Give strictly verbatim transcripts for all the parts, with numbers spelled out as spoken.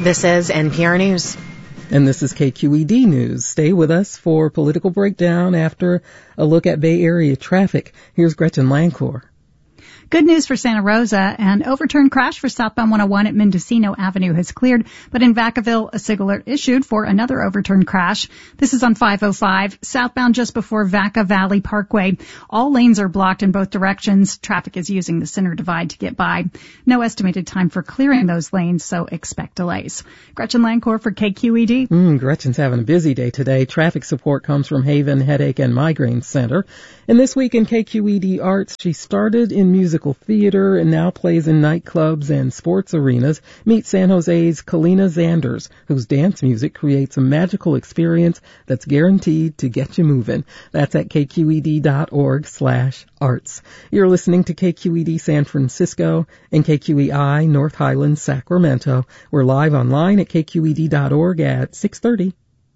This is N P R News. And this is K Q E D News. Stay with us for Political Breakdown after a look at Bay Area traffic. Here's Gretchen Lancour. Good news for Santa Rosa. An overturned crash for southbound one oh one at Mendocino Avenue has cleared, but in Vacaville, a SIG alert issued for another overturned crash. This is on five oh five, southbound just before Vaca Valley Parkway. All lanes are blocked in both directions. Traffic is using the center divide to get by. No estimated time for clearing those lanes, so expect delays. Gretchen Lancour for K Q E D. Mm, Gretchen's having a busy day today. Traffic support comes from Haven Headache and Migraine Center. And this week in K Q E D Arts, she started in music theater and now plays in nightclubs and sports arenas. Meet San Jose's Kalina Zanders, whose dance music creates a magical experience that's guaranteed to get you moving. That's at kqed.org slash arts. You're listening to K Q E D San Francisco and K Q E I North Highlands, Sacramento. We're live online at k q e d dot org at six thirty.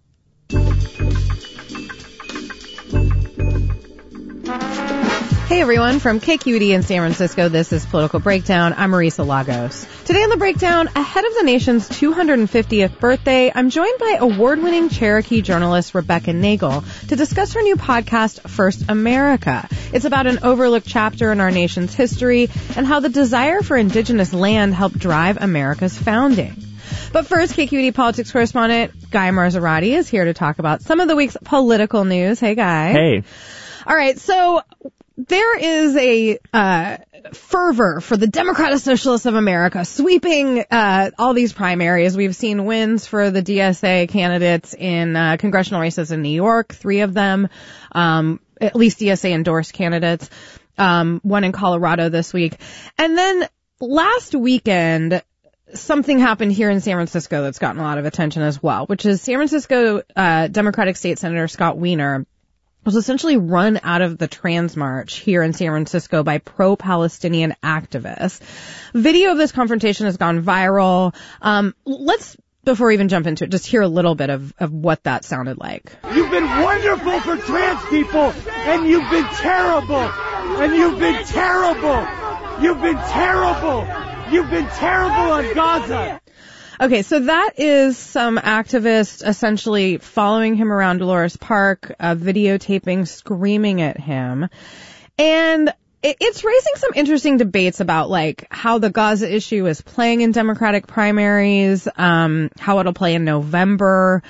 Hey everyone, from K Q E D in San Francisco, this is Political Breakdown. I'm Marisa Lagos. Today on the Breakdown, ahead of the nation's two hundred fiftieth birthday, I'm joined by award-winning Cherokee journalist Rebecca Nagel to discuss her new podcast, First America. It's about an overlooked chapter in our nation's history and how the desire for indigenous land helped drive America's founding. But first, K Q E D politics correspondent Guy Marzorati is here to talk about some of the week's political news. Hey, Guy. Hey. All right, so there is a uh fervor for the Democratic Socialists of America sweeping uh all these primaries. We've seen wins for the D S A candidates in uh, congressional races in New York, three of them, um at least D S A endorsed candidates, um one in Colorado this week. And then last weekend, something happened here in San Francisco that's gotten a lot of attention as well, which is San Francisco uh Democratic State Senator Scott Wiener was essentially run out of the Trans March here in San Francisco by pro-Palestinian activists. Video of this confrontation has gone viral. Um, let's, before we even jump into it, just hear a little bit of, of what that sounded like. You've been wonderful for trans people, and you've been terrible. And you've been terrible. You've been terrible. You've been terrible on Gaza. Okay, so that is some activists essentially following him around Dolores Park, uh, videotaping, screaming at him. And it, it's raising some interesting debates about, like, how the Gaza issue is playing in Democratic primaries, um, how it'll play in November,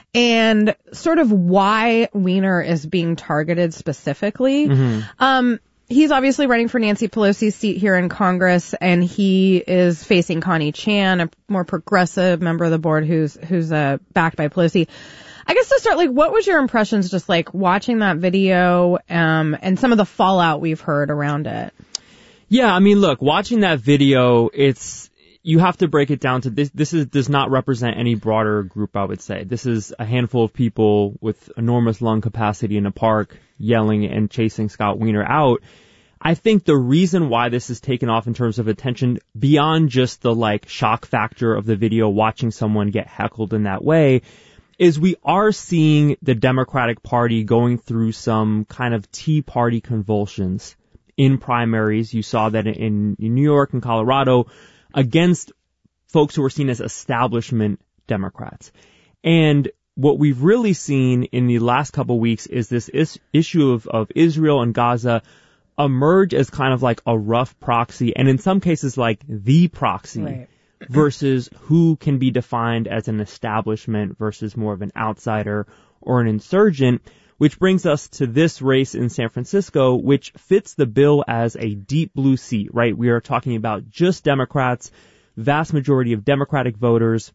and sort of why Wiener is being targeted specifically. Mm-hmm. Um, He's obviously running for Nancy Pelosi's seat here in Congress, and he is facing Connie Chan, a more progressive member of the board who's who's uh, backed by Pelosi. I guess to start, like, what was your impressions just like watching that video um, and some of the fallout we've heard around it? Yeah, I mean, look, watching that video, it's you have to break it down to this. This is does not represent any broader group, I would say. This is a handful of people with enormous lung capacity in a park yelling and chasing Scott Wiener out. I think the reason why this is taken off in terms of attention, beyond just the like shock factor of the video, watching someone get heckled in that way, is we are seeing the Democratic Party going through some kind of Tea Party convulsions in primaries. You saw that in, in New York and Colorado against folks who were seen as establishment Democrats. And what we've really seen in the last couple of weeks is this is, issue of, of Israel and Gaza emerge as kind of like a rough proxy, and in some cases like the proxy, right, versus who can be defined as an establishment versus more of an outsider or an insurgent, which brings us to this race in San Francisco, which fits the bill as a deep blue seat, right? We are talking about just Democrats, vast majority of Democratic voters,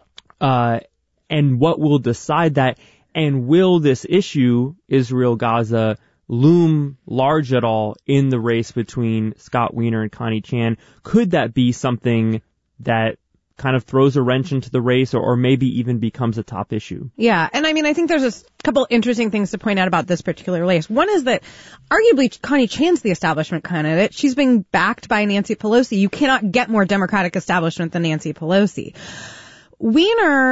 uh, and what will decide that, and will this issue, Israel-Gaza, loom large at all in the race between Scott Wiener and Connie Chan? Could that be something that kind of throws a wrench into the race, or, or maybe even becomes a top issue? Yeah, and I mean, I think there's a couple interesting things to point out about this particular race. One is that arguably Connie Chan's the establishment candidate. She's being backed by Nancy Pelosi. You cannot get more Democratic establishment than Nancy Pelosi. Wiener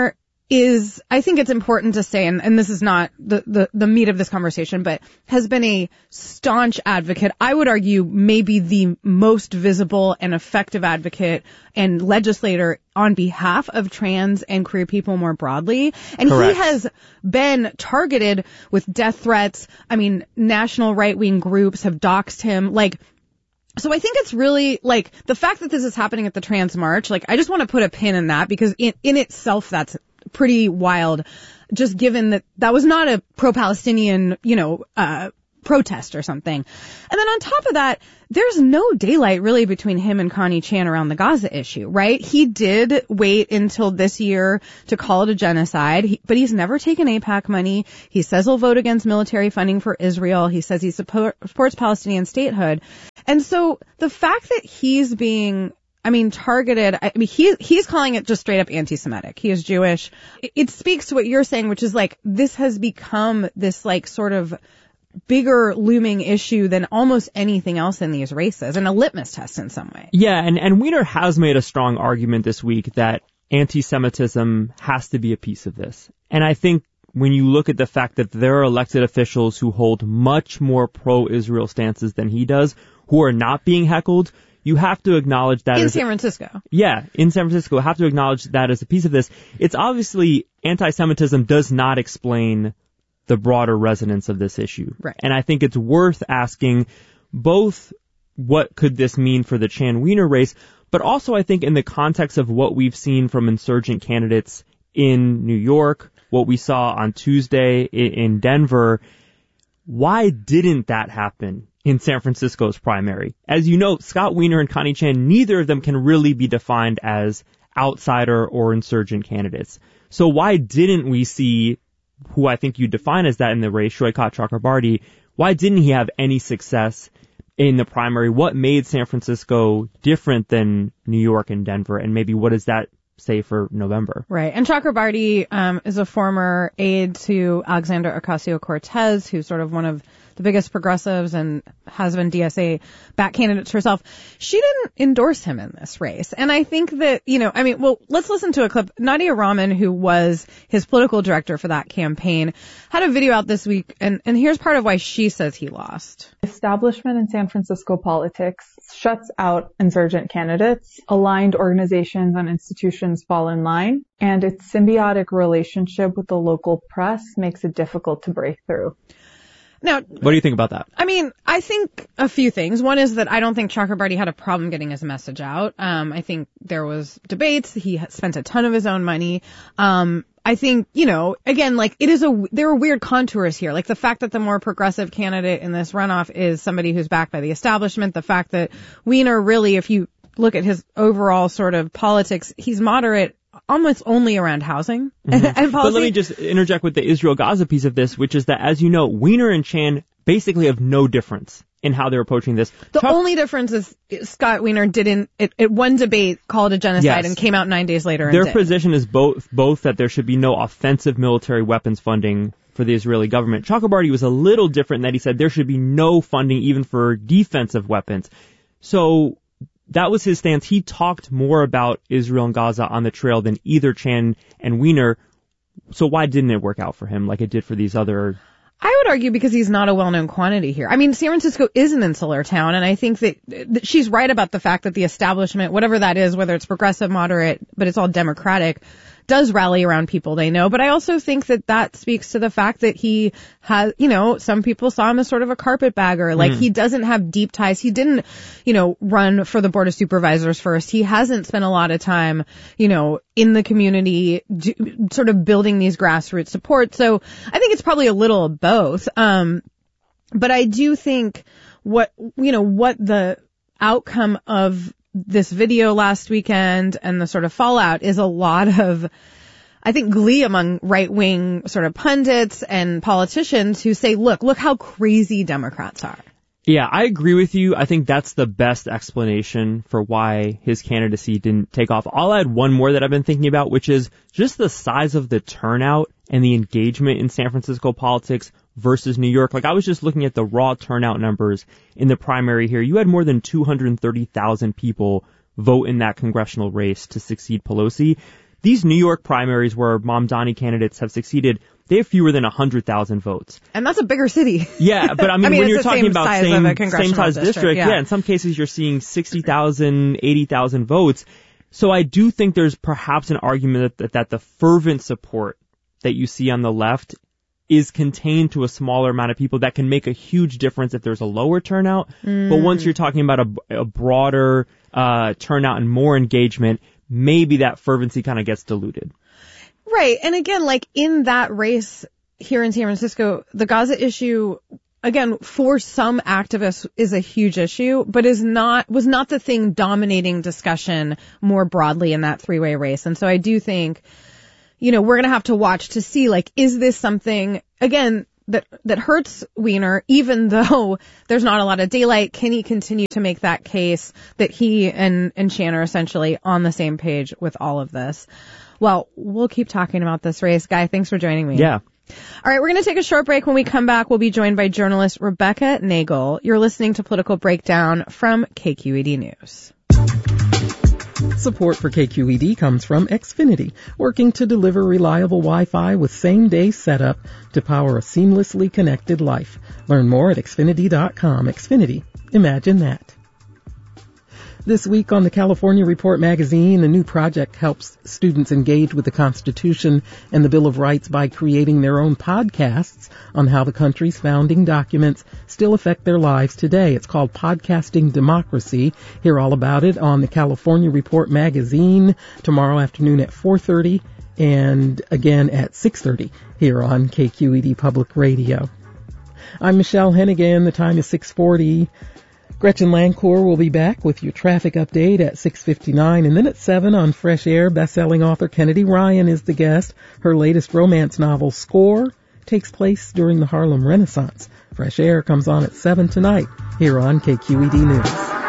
is, I think it's important to say, and, and this is not the, the, the meat of this conversation, but has been a staunch advocate. I would argue maybe the most visible and effective advocate and legislator on behalf of trans and queer people more broadly. And Correct. He has been targeted with death threats. I mean, national right-wing groups have doxed him. Like, so I think it's really, like, the fact that this is happening at the Trans March, like, I just want to put a pin in that because in, in itself that's pretty wild, just given that that was not a pro-Palestinian, you know, uh, protest or something. And then on top of that, there's no daylight really between him and Connie Chan around the Gaza issue, right? He did wait until this year to call it a genocide, he, but he's never taken AIPAC money. He says he'll vote against military funding for Israel. He says he support, supports Palestinian statehood. And so the fact that he's being I mean, targeted, I mean, he, he's calling it just straight up anti-Semitic. He is Jewish. It, it speaks to what you're saying, which is like, this has become this like sort of bigger looming issue than almost anything else in these races, and a litmus test in some way. Yeah, and, and Weiner has made a strong argument this week that anti-Semitism has to be a piece of this. And I think when you look at the fact that there are elected officials who hold much more pro-Israel stances than he does, who are not being heckled, you have to acknowledge that in as San Francisco. Yeah, in San Francisco, have to acknowledge that as a piece of this. It's obviously anti-Semitism does not explain the broader resonance of this issue. Right. And I think it's worth asking both what could this mean for the Chan-Weiner race, but also I think in the context of what we've seen from insurgent candidates in New York, what we saw on Tuesday in Denver, why didn't that happen in San Francisco's primary? As you know, Scott Weiner and Connie Chan, neither of them can really be defined as outsider or insurgent candidates. So why didn't we see who I think you define as that in the race, Shrikant Chakrabarti, why didn't he have any success in the primary? What made San Francisco different than New York and Denver? And maybe what does that say for November? Right. And Chakrabarti um, is a former aide to Alexandra Ocasio-Cortez, who's sort of one of the biggest progressives and has been D S A back candidates herself. She didn't endorse him in this race. And I think that, you know, I mean, well, let's listen to a clip. Nadia Rahman, who was his political director for that campaign, had a video out this week. And, and here's part of why she says he lost. Establishment in San Francisco politics shuts out insurgent candidates. Aligned organizations and institutions fall in line. And its symbiotic relationship with the local press makes it difficult to break through. Now, what do you think about that? I mean, I think a few things. One is that I don't think Chakrabarti had a problem getting his message out. Um, I think there was debates. He spent a ton of his own money. Um, I think, you know, again, like it is a, there are weird contours here. Like the fact that the more progressive candidate in this runoff is somebody who's backed by the establishment. The fact that Weiner really, if you look at his overall sort of politics, he's moderate almost only around housing mm-hmm. and, and policy. But let me just interject with the Israel-Gaza piece of this, which is that, as you know, Weiner and Chan basically have no difference in how they're approaching this. The Chuck- only difference is Scott Weiner didn't, at, at one debate, call it a genocide yes. and came out nine days later and Their did. position is both both that there should be no offensive military weapons funding for the Israeli government. Chakrabarti was a little different in that he said there should be no funding even for defensive weapons. So that was his stance. He talked more about Israel and Gaza on the trail than either Chan and Weiner. So why didn't it work out for him like it did for these other? I would argue because he's not a well-known quantity here. I mean, San Francisco is an insular town, and I think that, that she's right about the fact that the establishment, whatever that is, whether it's progressive, moderate, but it's all Democratic, does rally around people they know. But I also think that that speaks to the fact that he has, you know, some people saw him as sort of a carpetbagger. Like, mm. he doesn't have deep ties. He didn't, you know, run for the Board of Supervisors first. He hasn't spent a lot of time, you know, in the community, do, sort of building these grassroots support. So I think it's probably a little of both. Um, but I do think what, you know, what the outcome of this video last weekend and the sort of fallout is a lot of, I think, glee among right-wing sort of pundits and politicians who say, look, look how crazy Democrats are. Yeah, I agree with you. I think that's the best explanation for why his candidacy didn't take off. I'll add one more that I've been thinking about, which is just the size of the turnout and the engagement in San Francisco politics versus New York. Like, I was just looking at the raw turnout numbers in the primary here. You had more than two hundred thirty thousand people vote in that congressional race to succeed Pelosi. these New York primaries where Mamdani candidates have succeeded, they have fewer than one hundred thousand votes. And that's a bigger city. Yeah, but I mean, I mean when you're it's the talking same about size same, of a congressional same size district, district, yeah. yeah, in some cases you're seeing sixty thousand, eighty thousand votes. So I do think there's perhaps an argument that, that the fervent support that you see on the left is contained to a smaller amount of people that can make a huge difference if there's a lower turnout. Mm. But once you're talking about a, a broader uh turnout and more engagement, maybe that fervency kind of gets diluted. Right. And again, like in that race here in San Francisco, the Gaza issue, again, for some activists is a huge issue, but is not, was not the thing dominating discussion more broadly in that three-way race. And so I do think, you know, we're going to have to watch to see, like, is this something, again, that, that hurts Weiner, even though there's not a lot of daylight? Can he continue to make that case that he and, and Shan are essentially on the same page with all of this? Well, we'll keep talking about this race. Guy, thanks for joining me. Yeah. All right, we're going to take a short break. When we come back, we'll be joined by journalist Rebecca Nagel. You're listening to Political Breakdown from K Q E D News. Support for K Q E D comes from Xfinity, working to deliver reliable Wi-Fi with same-day setup to power a seamlessly connected life. Learn more at Xfinity dot com. Xfinity. Imagine that. This week on the California Report magazine, a new project helps students engage with the Constitution and the Bill of Rights by creating their own podcasts on how the country's founding documents still affect their lives today. It's called Podcasting Democracy. Hear all about it on the California Report magazine tomorrow afternoon at four thirty and again at six thirty here on K Q E D Public Radio. I'm Michelle Hennigan. The time is six forty. Gretchen Lancour will be back with your traffic update at six fifty-nine, and then at seven on Fresh Air, best-selling author Kennedy Ryan is the guest. Her latest romance novel, Score, takes place during the Harlem Renaissance. Fresh Air comes on at seven tonight here on K Q E D News.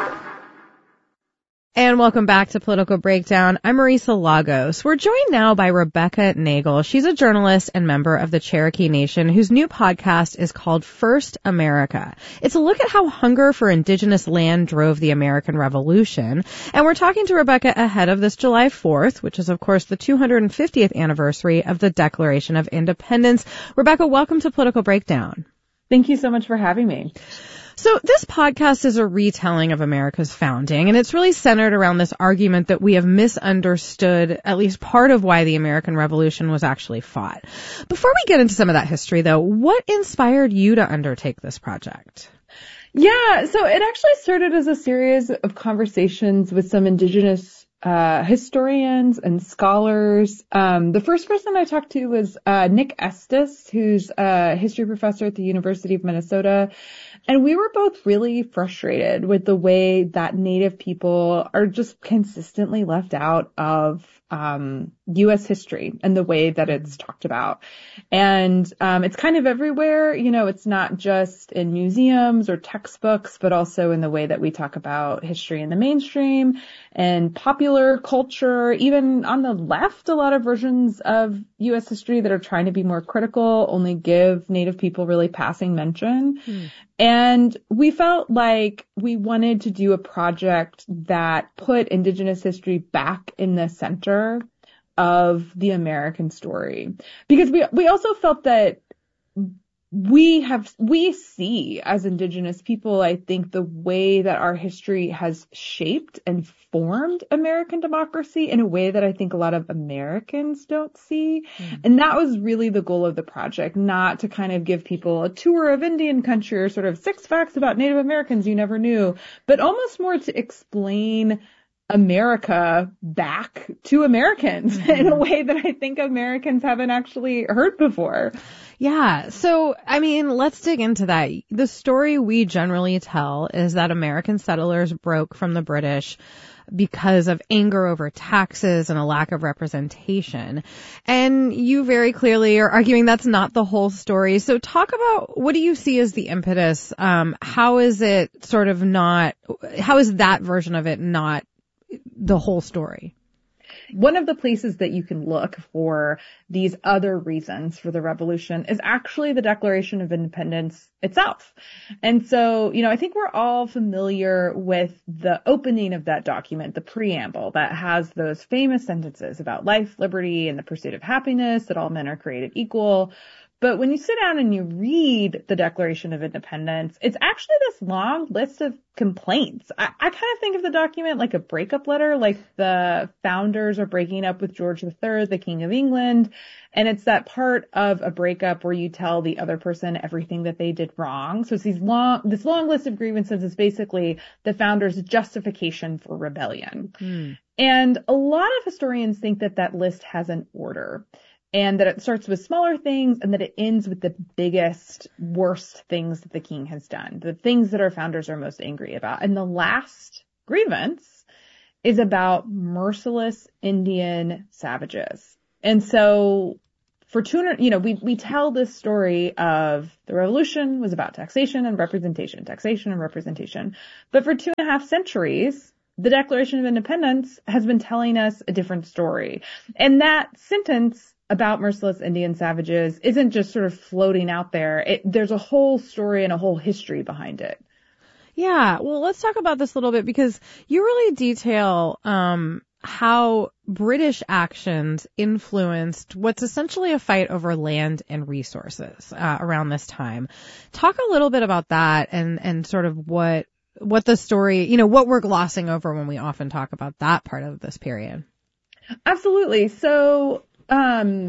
And welcome back to Political Breakdown. I'm Marisa Lagos. We're joined now by Rebecca Nagel. She's a journalist and member of the Cherokee Nation, whose new podcast is called First America. It's a look at how hunger for indigenous land drove the American Revolution. And we're talking to Rebecca ahead of this July fourth, which is, of course, the two hundred fiftieth anniversary of the Declaration of Independence. Rebecca, welcome to Political Breakdown. Thank you so much for having me. So this podcast is a retelling of America's founding, and it's really centered around this argument that we have misunderstood at least part of why the American Revolution was actually fought. Before we get into some of that history, though, what inspired you to undertake this project? Yeah, so it actually started as a series of conversations with some indigenous uh historians and scholars. Um the first person I talked to was uh Nick Estes, who's a history professor at the University of Minnesota. And we were both really frustrated with the way that Native people are just consistently left out of um U S history and the way that it's talked about. And um it's kind of everywhere. You know, it's not just in museums or textbooks, but also in the way that we talk about history in the mainstream and popular culture. Even on the left, a lot of versions of U S history that are trying to be more critical only give Native people really passing mention. Hmm. And we felt like we wanted to do a project that put Indigenous history back in the center of the American story. Because we we also felt that we have, we see as Indigenous people, I think, the way that our history has shaped and formed American democracy in a way that I think a lot of Americans don't see. Mm. And that was really the goal of the project, not to kind of give people a tour of Indian country or sort of six facts about Native Americans you never knew, but almost more to explain America back to Americans mm-hmm. in a way that I think Americans haven't actually heard before. Yeah. So, I mean, let's dig into that. The story we generally tell is that American settlers broke from the British because of anger over taxes and a lack of representation. And you very clearly are arguing that's not the whole story. So talk about, what do you see as the impetus? Um, how is it sort of not, how is that version of it not the whole story? One of the places that you can look for these other reasons for the revolution is actually the Declaration of Independence itself. And so, you know, I think we're all familiar with the opening of that document, the preamble that has those famous sentences about life, liberty, and the pursuit of happiness, that all men are created equal. But when you sit down and you read the Declaration of Independence, it's actually this long list of complaints. I, I kind of think of the document like a breakup letter, like the founders are breaking up with George the Third, the King of England. And it's that part of a breakup where you tell the other person everything that they did wrong. So it's these long, this long list of grievances is basically the founders' justification for rebellion. Mm. And a lot of historians think that that list has an order. And that it starts with smaller things and that it ends with the biggest, worst things that the king has done, the things that our founders are most angry about. And the last grievance is about merciless Indian savages. And so for two hundred, you know, we, we tell this story of the revolution was about taxation and representation, taxation and representation. But for two and a half centuries, the Declaration of Independence has been telling us a different story. And that sentence about merciless Indian savages isn't just sort of floating out there. It, there's a whole story and a whole history behind it. Yeah. Well, let's talk about this a little bit because you really detail um, how British actions influenced what's essentially a fight over land and resources uh, around this time. Talk a little bit about that and, and sort of what what the story, you know, what we're glossing over when we often talk about that part of this period. Absolutely. So Um,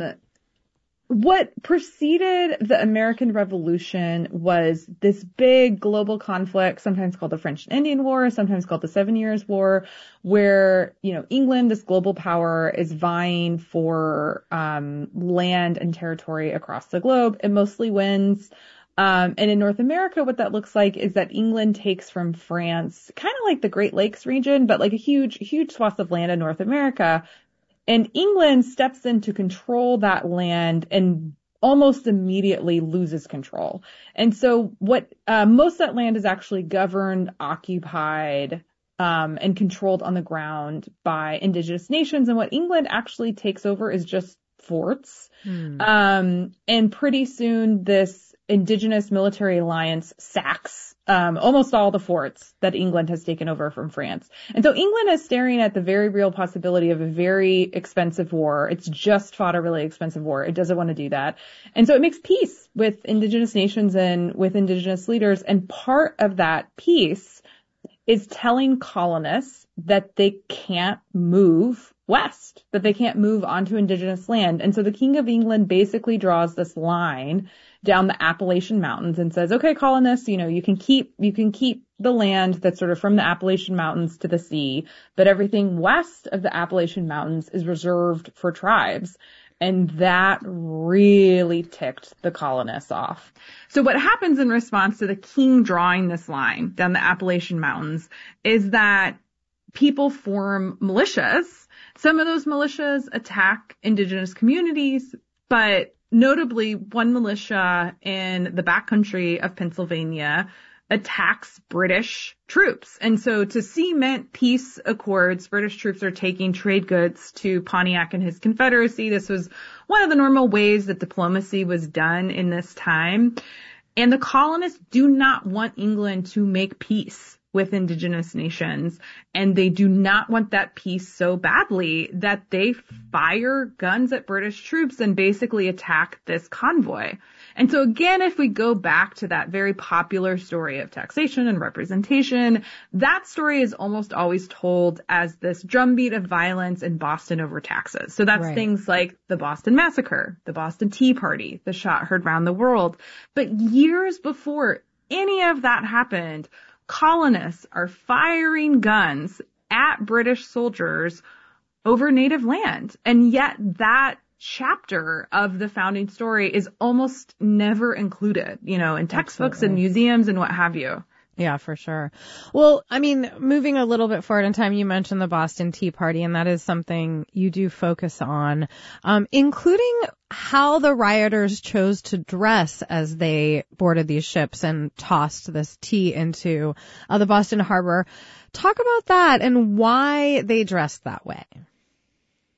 what preceded the American Revolution was this big global conflict, sometimes called the French and Indian War, sometimes called the Seven Years' War, where, you know, England, this global power, is vying for um, land and territory across the globe. It mostly wins. Um, and in North America, what that looks like is that England takes from France, kind of like the Great Lakes region, but like a huge, huge swath of land in North America. And England steps in to control that land and almost immediately loses control. And so what, uh, most of that land is actually governed, occupied, um, and controlled on the ground by indigenous nations. And what England actually takes over is just forts. Hmm. Um, and pretty soon this indigenous military alliance sacks um, almost all the forts that England has taken over from France. And so England is staring at the very real possibility of a very expensive war. It's just fought a really expensive war. It doesn't want to do that. And so it makes peace with indigenous nations and with indigenous leaders. And part of that peace is telling colonists that they can't move west, that they can't move onto indigenous land. And so the King of England basically draws this line down the Appalachian Mountains and says, okay, colonists, you know, you can keep, you can keep the land that's sort of from the Appalachian Mountains to the sea, but everything west of the Appalachian Mountains is reserved for tribes. And that really ticked the colonists off. So what happens in response to the king drawing this line down the Appalachian Mountains is that people form militias. Some of those militias attack indigenous communities, but notably one militia in the backcountry of Pennsylvania attacks British troops. And so to cement peace accords, British troops are taking trade goods to Pontiac and his Confederacy. This was one of the normal ways that diplomacy was done in this time. And the colonists do not want England to make peace with indigenous nations. And they do not want that peace so badly that they fire guns at British troops and basically attack this convoy. And so again, if we go back to that very popular story of taxation and representation, that story is almost always told as this drumbeat of violence in Boston over taxes. So that's right. Things like the Boston Massacre, the Boston Tea Party, the shot heard round the world. But years before any of that happened, colonists are firing guns at British soldiers over native land. And yet that chapter of the founding story is almost never included, you know, in textbooks Absolutely. And museums and what have you. Yeah, for sure. Well, I mean, moving a little bit forward in time, you mentioned the Boston Tea Party, and that is something you do focus on, um, including how the rioters chose to dress as they boarded these ships and tossed this tea into uh, the Boston Harbor. Talk about that and why they dressed that way.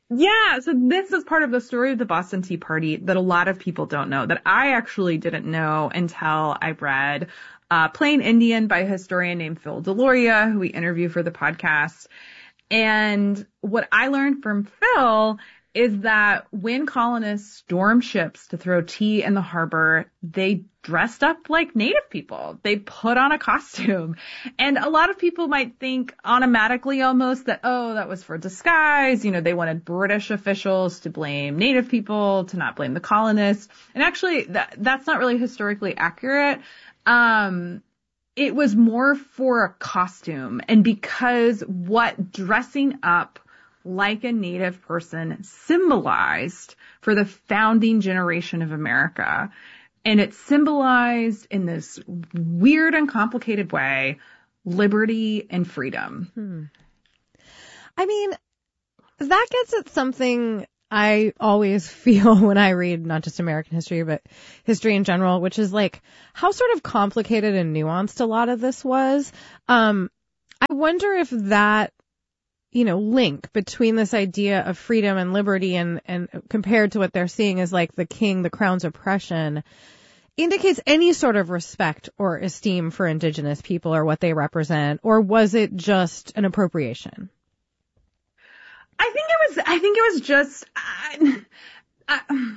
Yeah, so this is part of the story of the Boston Tea Party that a lot of people don't know, that I actually didn't know until I read uh, Plain Indian by a historian named Phil Deloria, who we interview for the podcast. And what I learned from Phil is that when colonists stormed ships to throw tea in the harbor, they dressed up like native people. They put on a costume. And a lot of people might think automatically almost that, oh, that was for disguise. You know, they wanted British officials to blame native people, to not blame the colonists. And actually, that, that's not really historically accurate. Um, it was more for a costume. And because what dressing up like a native person symbolized for the founding generation of America. And it symbolized in this weird and complicated way liberty and freedom. Hmm. I mean, that gets at something I always feel when I read not just American history, but history in general, which is like how sort of complicated and nuanced a lot of this was. Um, I wonder if that you know, link between this idea of freedom and liberty and, and compared to what they're seeing as like the king, the crown's oppression, indicates any sort of respect or esteem for indigenous people or what they represent, or was it just an appropriation? I think it was, I think it was just, I, I,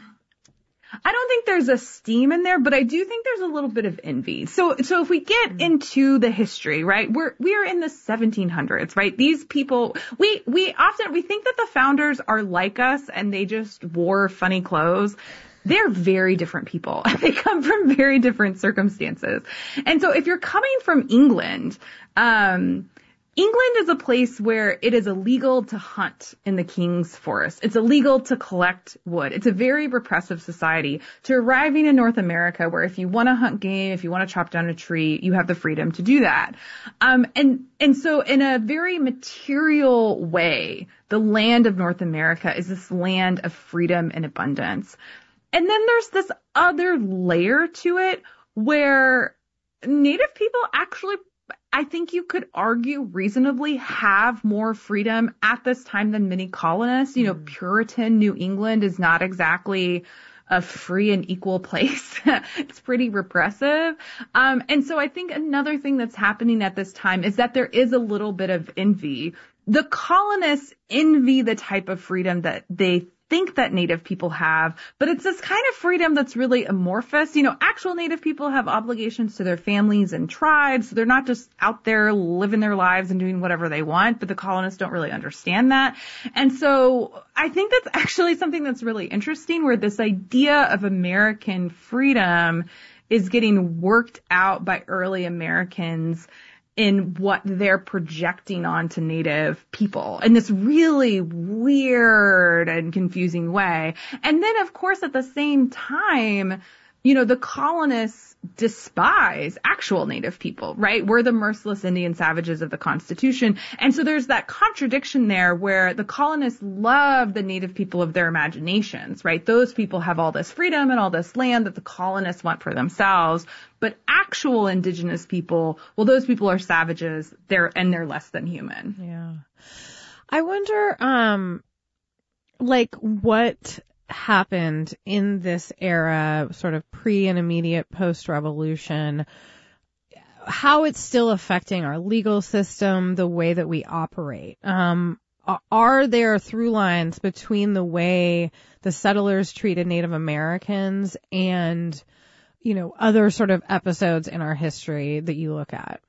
I don't think there's esteem in there, but I do think there's a little bit of envy. So, so if we get into the history, right, we're, we're in the seventeen hundreds, right? These people, we, we often, we think that the founders are like us and they just wore funny clothes. They're very different people. They come from very different circumstances. And so if you're coming from England, um, England is a place where it is illegal to hunt in the king's forest. It's illegal to collect wood. It's a very repressive society. To arriving in North America, where if you want to hunt game, if you want to chop down a tree, you have the freedom to do that. Um, and, and so in a very material way, the land of North America is this land of freedom and abundance. And then there's this other layer to it where Native people actually, I think you could argue reasonably, have more freedom at this time than many colonists. You know, mm. Puritan New England is not exactly a free and equal place. It's pretty repressive. Um, and so I think another thing that's happening at this time is that there is a little bit of envy. The colonists envy the type of freedom that they think that Native people have, but it's this kind of freedom that's really amorphous. You know, actual Native people have obligations to their families and tribes. So they're not just out there living their lives and doing whatever they want, but the colonists don't really understand that. And so I think that's actually something that's really interesting, where this idea of American freedom is getting worked out by early Americans in what they're projecting onto Native people in this really weird and confusing way. And then, of course, at the same time, you know, the colonists despise actual Native people, right? We're the merciless Indian savages of the Constitution. And so there's that contradiction there where the colonists love the Native people of their imaginations, right? Those people have all this freedom and all this land that the colonists want for themselves. But actual indigenous people, well, those people are savages. They're, and they're less than human. Yeah. I wonder, um, like what happened in this era, sort of pre and immediate post-revolution, how it's still affecting our legal system, the way that we operate. Um, are there through lines between the way the settlers treated Native Americans and, you know, other sort of episodes in our history that you look at?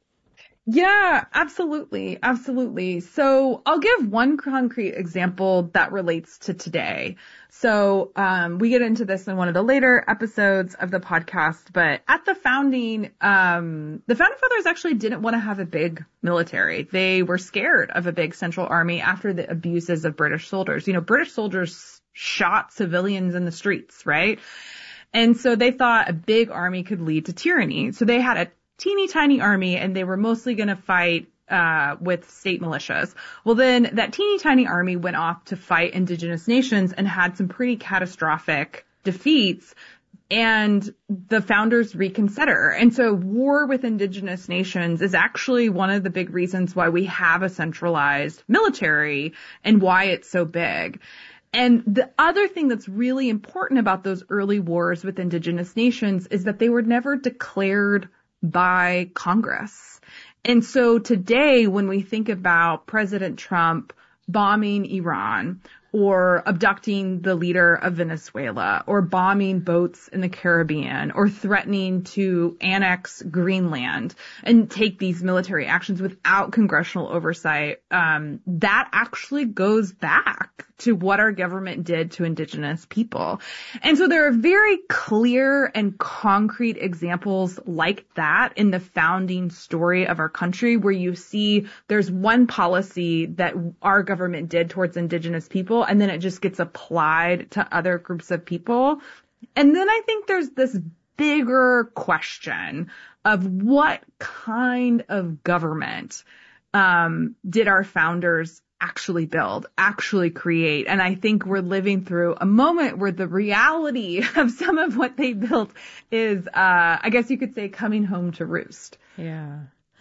Yeah, absolutely. Absolutely. So I'll give one concrete example that relates to today. So, um, we get into this in one of the later episodes of the podcast, but at the founding, um, the founding fathers actually didn't want to have a big military. They were scared of a big central army after the abuses of British soldiers. You know, British soldiers shot civilians in the streets, right? And so they thought a big army could lead to tyranny. So they had a teeny tiny army, and they were mostly going to fight uh with state militias. Well, then that teeny tiny army went off to fight indigenous nations and had some pretty catastrophic defeats and the founders reconsider. And so war with indigenous nations is actually one of the big reasons why we have a centralized military and why it's so big. And the other thing that's really important about those early wars with indigenous nations is that they were never declared by Congress. And so today, when we think about President Trump bombing Iran, or abducting the leader of Venezuela, or bombing boats in the Caribbean, or threatening to annex Greenland and take these military actions without congressional oversight, um, that actually goes back to what our government did to indigenous people. And so there are very clear and concrete examples like that in the founding story of our country, where you see there's one policy that our government did towards indigenous people, and then it just gets applied to other groups of people. And then I think there's this bigger question of what kind of government um, did our founders actually build, actually create. And I think we're living through a moment where the reality of some of what they built is, uh, I guess you could say, coming home to roost. Yeah.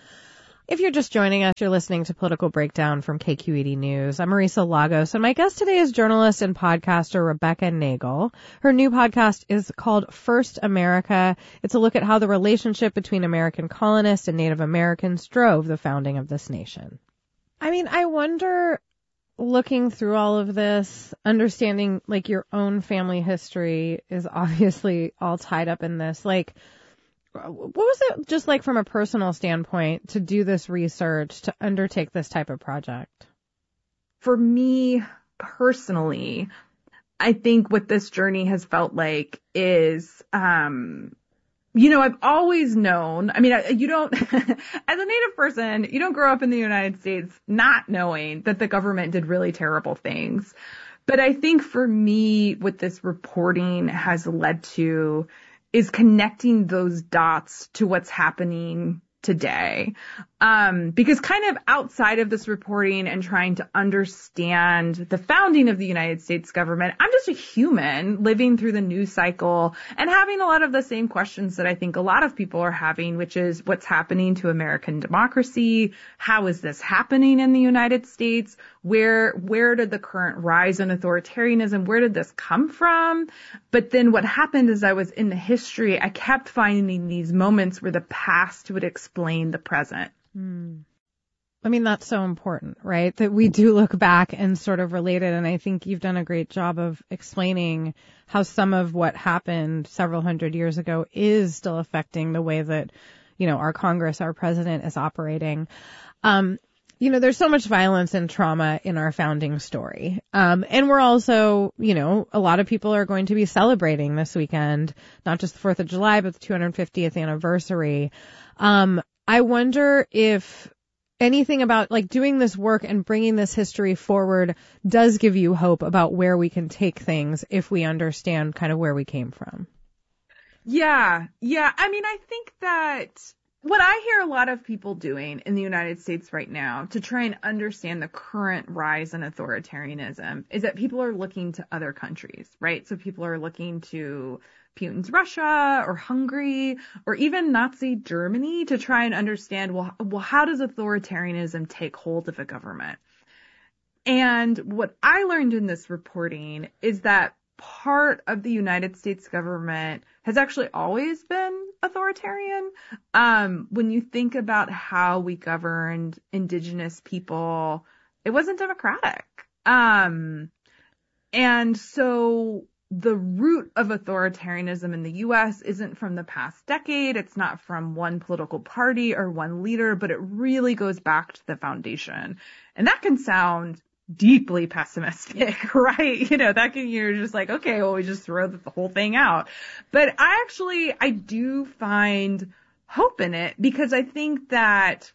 If you're just joining us, you're listening to Political Breakdown from K Q E D News. I'm Marisa Lagos, and my guest today is journalist and podcaster Rebecca Nagle. Her new podcast is called First America. It's a look at how the relationship between American colonists and Native Americans drove the founding of this nation. I mean, I wonder, looking through all of this, understanding like your own family history is obviously all tied up in this, like, what was it just like from a personal standpoint to do this research, to undertake this type of project? For me personally, I think what this journey has felt like is, um, you know, I've always known, I mean, you don't, as a Native person, you don't grow up in the United States not knowing that the government did really terrible things. But I think for me, what this reporting has led to is connecting those dots to what's happening today. Um, because kind of outside of this reporting and trying to understand the founding of the United States government, I'm just a human living through the news cycle and having a lot of the same questions that I think a lot of people are having, which is what's happening to American democracy? How is this happening in the United States? Where, where did the current rise in authoritarianism, where did this come from? But then what happened is I was in the history, I kept finding these moments where the past would explain the present. Hmm. I mean, that's so important, right? That we do look back and sort of relate it. And I think you've done a great job of explaining how some of what happened several hundred years ago is still affecting the way that, you know, our Congress, our president is operating. Um, you know, there's so much violence and trauma in our founding story. Um, and we're also, you know, a lot of people are going to be celebrating this weekend, not just the fourth of July, but the two hundred fiftieth anniversary. Um, I wonder if anything about like doing this work and bringing this history forward does give you hope about where we can take things if we understand kind of where we came from. Yeah. Yeah. I mean, I think that what I hear a lot of people doing in the United States right now to try and understand the current rise in authoritarianism is that people are looking to other countries, right? So people are looking to Putin's Russia or Hungary or even Nazi Germany to try and understand, well, well, how does authoritarianism take hold of a government? And what I learned in this reporting is that part of the United States government has actually always been authoritarian. Um, when you think about how we governed indigenous people, it wasn't democratic. Um, and so the root of authoritarianism in the U S isn't from the past decade. It's not from one political party or one leader, but it really goes back to the foundation. And that can sound deeply pessimistic, right? You know, that can, you're just like, okay, well, we just throw the whole thing out. But I actually, I do find hope in it because I think that,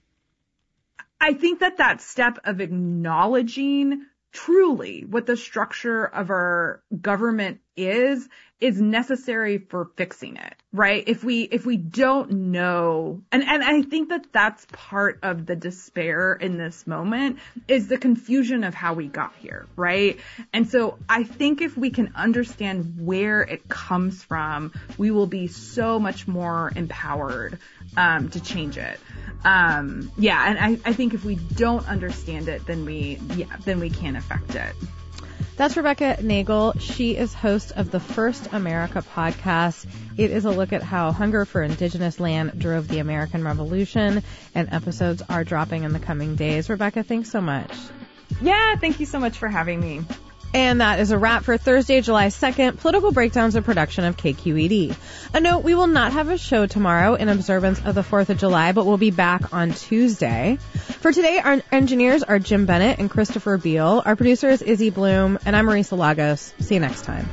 I think that that step of acknowledging truly what the structure of our government is, is necessary for fixing it, right? If we, if we don't know, and, and I think that that's part of the despair in this moment is the confusion of how we got here, right? And so I think if we can understand where it comes from, we will be so much more empowered, um, to change it. Um, yeah, and I, I think if we don't understand it, then we, yeah, then we can't affect it. That's Rebecca Nagel. She is host of the First America podcast. It is a look at how hunger for indigenous land drove the American Revolution, and episodes are dropping in the coming days. Rebecca, thanks so much. Yeah, thank you so much for having me. And that is a wrap for Thursday, July second, Political Breakdowns, a production of K Q E D. A note, we will not have a show tomorrow in observance of the fourth of July, but we'll be back on Tuesday. For today, our engineers are Jim Bennett and Christopher Beal. Our producer is Izzy Bloom, and I'm Marisa Lagos. See you next time.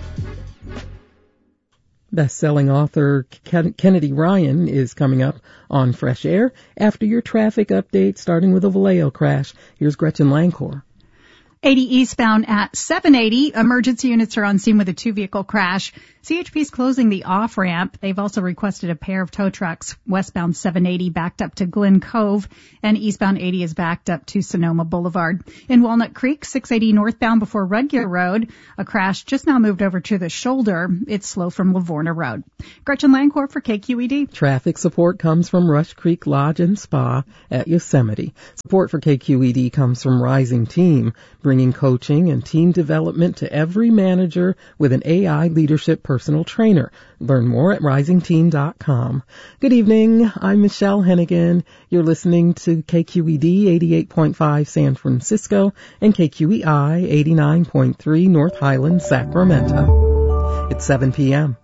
Best-selling author Ken- Kennedy Ryan is coming up on Fresh Air after your traffic update, starting with a Vallejo crash. Here's Gretchen Lancor. eighty eastbound at seven eighty. Emergency units are on scene with a two-vehicle crash. C H P is closing the off-ramp. They've also requested a pair of tow trucks. Westbound seven eighty backed up to Glen Cove, and eastbound eighty is backed up to Sonoma Boulevard. In Walnut Creek, six eighty northbound before Rudgear Road, a crash just now moved over to the shoulder. It's slow from Livorno Road. Gretchen Lancor for K Q E D. Traffic support comes from Rush Creek Lodge and Spa at Yosemite. Support for K Q E D comes from Rising Team, bringing coaching and team development to every manager with an A I leadership personal trainer. Learn more at rising team dot com. Good evening. I'm Michelle Hennigan. You're listening to K Q E D eighty-eight point five San Francisco and K Q E I eighty-nine point three North Highland, Sacramento. It's seven p.m.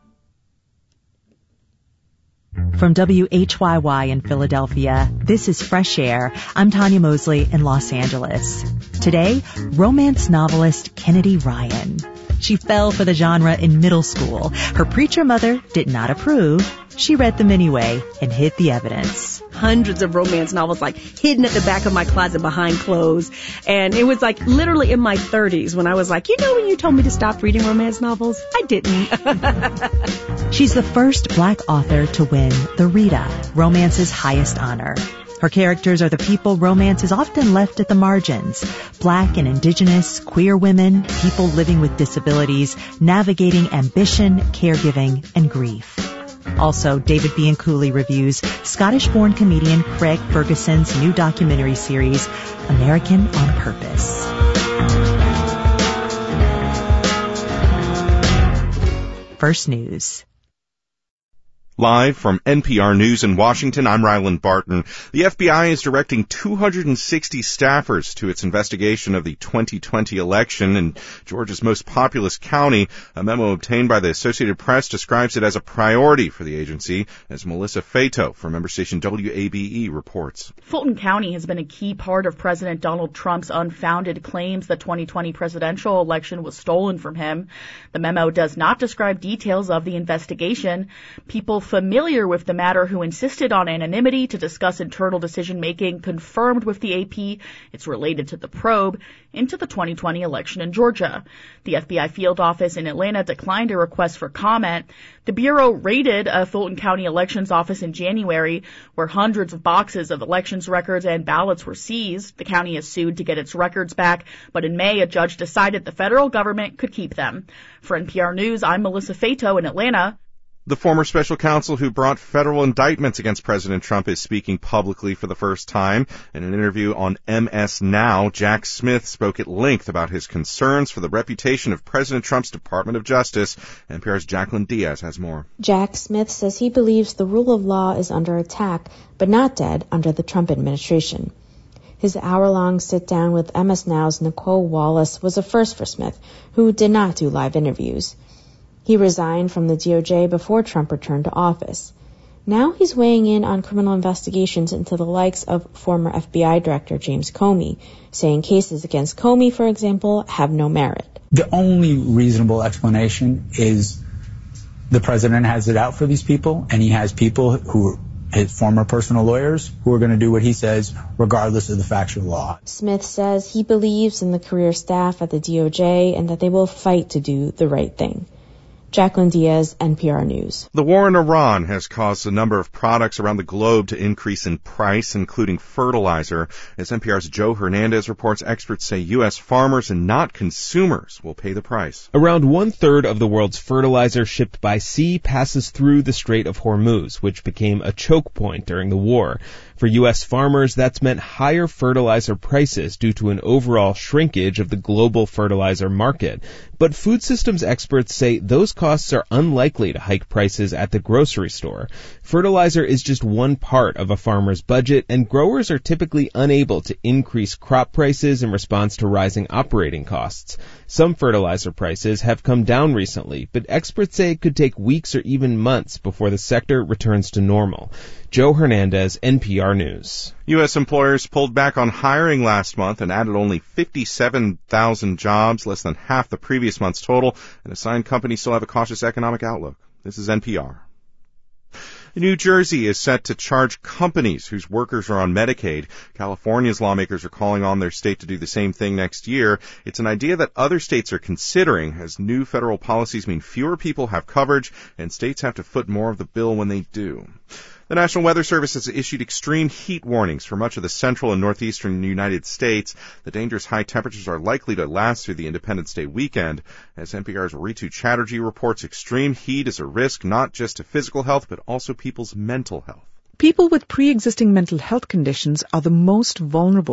From W H Y Y in Philadelphia, this is Fresh Air. I'm Tanya Mosley in Los Angeles. Today, romance novelist Kennedy Ryan. She fell for the genre in middle school. Her preacher mother did not approve. She read them anyway and hid the evidence. Hundreds of romance novels like hidden at the back of my closet behind clothes. And it was like literally in my thirties when I was like, you know when you told me to stop reading romance novels? I didn't. She's the first black author to win the Rita, romance's highest honor. Her characters are the people romance is often left at the margins. Black and indigenous, queer women, people living with disabilities, navigating ambition, caregiving, and grief. Also, David Bianculli reviews Scottish-born comedian Craig Ferguson's new documentary series, American on Purpose. First News. Live from N P R News in Washington, I'm Ryland Barton. The F B I is directing two hundred sixty staffers to its investigation of the twenty twenty election in Georgia's most populous county. A memo obtained by the Associated Press describes it as a priority for the agency, as Melissa Fato from member station W A B E reports. Fulton County has been a key part of President Donald Trump's unfounded claims the twenty twenty presidential election was stolen from him. The memo does not describe details of the investigation. People familiar with the matter who insisted on anonymity to discuss internal decision-making confirmed with the A P it's related to the probe into the twenty twenty election in Georgia. The F B I field office in Atlanta declined a request for comment. The Bureau raided a Fulton County elections office in January where hundreds of boxes of elections records and ballots were seized. The county is sued to get its records back, but in May a judge decided the federal government could keep them. For N P R News, I'm Melissa Fato in Atlanta. The former special counsel who brought federal indictments against President Trump is speaking publicly for the first time. In an interview on M S Now, Jack Smith spoke at length about his concerns for the reputation of President Trump's Department of Justice. N P R's Jacqueline Diaz has more. Jack Smith says he believes the rule of law is under attack, but not dead under the Trump administration. His hour-long sit-down with M S Now's Nicole Wallace was a first for Smith, who did not do live interviews. He resigned from the D O J before Trump returned to office. Now he's weighing in on criminal investigations into the likes of former F B I Director James Comey, saying cases against Comey, for example, have no merit. The only reasonable explanation is the president has it out for these people, and he has people who are his former personal lawyers who are going to do what he says regardless of the factual law. Smith says he believes in the career staff at the D O J and that they will fight to do the right thing. Jacqueline Diaz, N P R News. The war in Iran has caused a number of products around the globe to increase in price, including fertilizer. As N P R's Joe Hernandez reports, experts say U S farmers and not consumers will pay the price. Around one-third of the world's fertilizer shipped by sea passes through the Strait of Hormuz, which became a choke point during the war. For U S farmers, that's meant higher fertilizer prices due to an overall shrinkage of the global fertilizer market. But food systems experts say those costs are unlikely to hike prices at the grocery store. Fertilizer is just one part of a farmer's budget, and growers are typically unable to increase crop prices in response to rising operating costs. Some fertilizer prices have come down recently, but experts say it could take weeks or even months before the sector returns to normal. Joe Hernandez, N P R News. U S employers pulled back on hiring last month and added only fifty-seven thousand jobs, less than half the previous month's total, and assigned companies still have a cautious economic outlook. This is N P R. New Jersey is set to charge companies whose workers are on Medicaid. California's lawmakers are calling on their state to do the same thing next year. It's an idea that other states are considering, as new federal policies mean fewer people have coverage and states have to foot more of the bill when they do. The National Weather Service has issued extreme heat warnings for much of the central and northeastern United States. The dangerous high temperatures are likely to last through the Independence Day weekend. As N P R's Ritu Chatterjee reports, extreme heat is a risk not just to physical health, but also people's mental health. People with pre-existing mental health conditions are the most vulnerable